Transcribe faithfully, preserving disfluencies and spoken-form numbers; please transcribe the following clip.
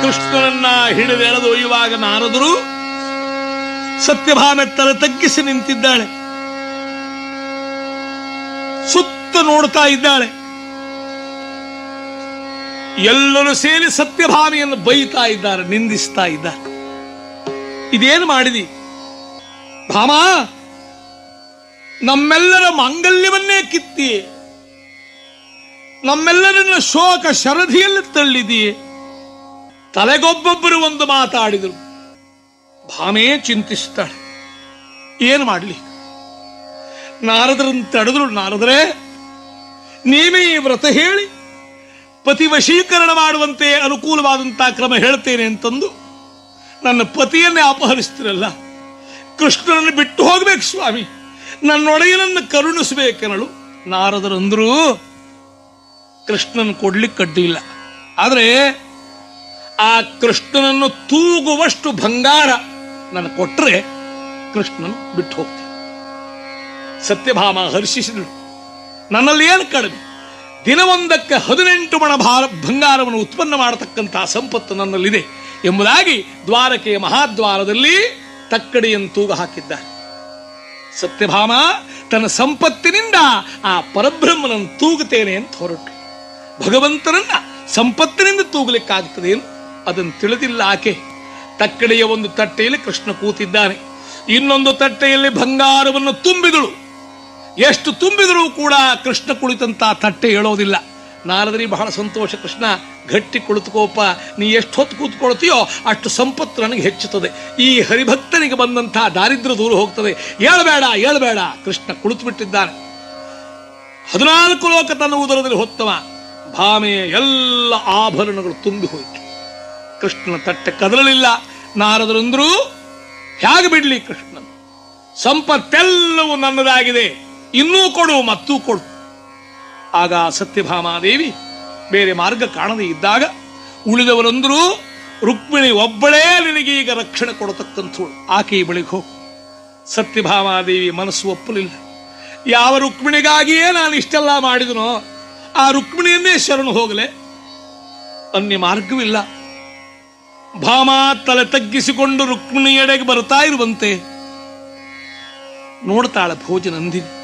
ಕೃಷ್ಣನನ್ನ ಹಿಡಿದೆಳೆದೊಯ್ಯುವಾಗ ನಾರದರು ಸತ್ಯಭಾಮೆ ತಲೆ ತಗ್ಗಿಸಿ ನಿಂತಿದ್ದಾಳೆ. ಸುತ್ತ ನೋಡ್ತಾ ಇದ್ದಾಳೆ. ಎಲ್ಲರೂ ಸೇರಿ ಸತ್ಯಭಾಮಿಯನ್ನು ಬೈತಾ ಇದ್ದಾರೆ, ನಿಂದಿಸ್ತಾ ಇದ್ದಾರೆ. ಇದೇನು ಮಾಡಿದಿ ಭಾಮ? ನಮ್ಮೆಲ್ಲರ ಮಾಂಗಲ್ಯವನ್ನೇ ಕಿತ್ತಿ, ನಮ್ಮೆಲ್ಲರನ್ನ ಶೋಕ ಶರಧಿಯಲ್ಲಿ ತಳ್ಳಿದೀಯೆ. ತಲೆಗೊಬ್ಬೊಬ್ಬರು ಒಂದು ಮಾತಾಡಿದರು. ಭಾಮೆ ಚಿಂತಿಸ್ತಾಳೆ, ಏನು ಮಾಡಲಿ? ನಾರದರನ್ನು ತಡೆದ್ರು. ನಾರದರೇ, ನೀವೇ ಈ ವ್ರತ ಹೇಳಿ ಪತಿ ವಶೀಕರಣ ಮಾಡುವಂತೆ ಅನುಕೂಲವಾದಂತಹ ಕ್ರಮ ಹೇಳ್ತೇನೆ ಅಂತಂದು ನನ್ನ ಪತಿಯನ್ನೇ ಅಪಹರಿಸ್ತಿರಲ್ಲ. ಕೃಷ್ಣನನ್ನು ಬಿಟ್ಟು ಹೋಗ್ಬೇಕು ಸ್ವಾಮಿ, ನನ್ನೊಡೆಯನನ್ನು ಕರುಣಿಸಬೇಕೆನ್ನಳು. ನಾರದರಂದ್ರು, ಕೃಷ್ಣನ್ ಕೊಡ್ಲಿಕ್ಕೆ ಅಡ್ಡಿಲ್ಲ, ಆದರೆ ಆ ಕೃಷ್ಣನನ್ನು ತೂಗುವಷ್ಟು ಬಂಗಾರ ನಾನು ಕೊಟ್ಟರೆ ಕೃಷ್ಣನ್ ಬಿಟ್ಟು ಹೋಗ್ತೀನಿ. ಸತ್ಯಭಾಮ ಹರ್ಷಿಸಿದಳು. ನನ್ನಲ್ಲಿ ಏನು ಕಡಿಮೆ? ದಿನವೊಂದಕ್ಕೆ ಹದಿನೆಂಟು ಮಣ ಭಾರ ಬಂಗಾರವನ್ನು ಉತ್ಪನ್ನ ಮಾಡತಕ್ಕಂತಹ ಸಂಪತ್ತು ನನ್ನಲ್ಲಿದೆ ಎಂಬುದಾಗಿ ದ್ವಾರಕೆಯ ಮಹಾದ್ವಾರದಲ್ಲಿ ತಕ್ಕಡಿಯನ್ನು ತೂಗು ಹಾಕಿದ್ದಾರೆ. ಸತ್ಯಭಾಮ ತನ್ನ ಸಂಪತ್ತಿನಿಂದ ಆ ಪರಬ್ರಹ್ಮನನ್ನು ತೂಗುತ್ತೇನೆ ಅಂತ ಹೊರಟು. ಭಗವಂತನನ್ನ ಸಂಪತ್ತಿನಿಂದ ತೂಗಲಿಕ್ಕಾಗ್ತದೆ ಏನು ಅದನ್ನು ತಿಳಿದಿಲ್ಲ ಆಕೆ. ತಕ್ಕಡಿಯ ಒಂದು ತಟ್ಟೆಯಲ್ಲಿ ಕೃಷ್ಣ ಕೂತಿದ್ದಾನೆ, ಇನ್ನೊಂದು ತಟ್ಟೆಯಲ್ಲಿ ಬಂಗಾರವನ್ನು ತುಂಬಿದಳು. ಎಷ್ಟು ತುಂಬಿದರೂ ಕೂಡ ಕೃಷ್ಣ ಕುಳಿತಂತಹ ತಟ್ಟೆ ಹೇಳೋದಿಲ್ಲ. ನಾರದರಿ ಬಹಳ ಸಂತೋಷ. ಕೃಷ್ಣ, ಗಟ್ಟಿ ಕುಳಿತುಕೋಪ, ನೀ ಎಷ್ಟು ಹೊತ್ತು ಕೂತ್ಕೊಳ್ತೀಯೋ ಅಷ್ಟು ಸಂಪತ್ತು ನನಗೆ ಹೆಚ್ಚುತ್ತದೆ. ಈ ಹರಿಭಕ್ತನಿಗೆ ಬಂದಂತಹ ದಾರಿದ್ರ್ಯ ದೂರ ಹೋಗ್ತದೆ. ಏಳಬೇಡ ಏಳಬೇಡ. ಕೃಷ್ಣ ಕುಳಿತು ಬಿಟ್ಟಿದ್ದಾನೆ. ಹದಿನಾಲ್ಕು ಲೋಕ ತನ್ನ ಉದರದಲ್ಲಿ ಹೊತ್ತವ. ಭಾಮೆಯ ಎಲ್ಲ ಆಭರಣಗಳು ತುಂಬಿ ಹೋಯಿತು. ಕೃಷ್ಣನ ತಟ್ಟೆ ಕದಲಲಿಲ್ಲ. ನಾರದರಂದ್ರು, ಹೇಗೆ ಬಿಡ್ಲಿ ಕೃಷ್ಣನ್? ಸಂಪತ್ತೆಲ್ಲವೂ ನನ್ನದಾಗಿದೆ, ಇನ್ನೂ ಕೊಡು, ಮತ್ತೂ ಕೊಡು. ಆಗ ಸತ್ಯಭಾಮಾದೇವಿ ಬೇರೆ ಮಾರ್ಗ ಕಾಣದೇ ಇದ್ದಾಗ ಉಳಿದವರಂದ್ರು, ರುಕ್ಮಿಣಿ ಒಬ್ಬಳೇ ನಿನಗೀಗ ರಕ್ಷಣೆ ಕೊಡತಕ್ಕಂಥವಳು, ಆಕೆ ಬಳಿಗೆ ಹೋಗು. ಸತ್ಯಭಾಮಾದೇವಿ ಮನಸ್ಸು ಒಪ್ಪಲಿಲ್ಲ. ಯಾವ ರುಕ್ಮಿಣಿಗಾಗಿಯೇ ನಾನು ಇಷ್ಟೆಲ್ಲ ಮಾಡಿದನೋ ಆ ರುಕ್ಮಿಣಿಯನ್ನೇ ಶರಣು ಹೋಗಲೆ, ಅನ್ಯ ಮಾರ್ಗವಿಲ್ಲ. ಭಾಮ ತಲೆ ತಗ್ಗಿಸಿಕೊಂಡು ರುಕ್ಮಿಣಿಯೆಡೆಗೆ ಬರ್ತಾ ಇರುವಂತೆ ನೋಡ್ತಾಳೆ ಭೋಜನಂದಿನಿ.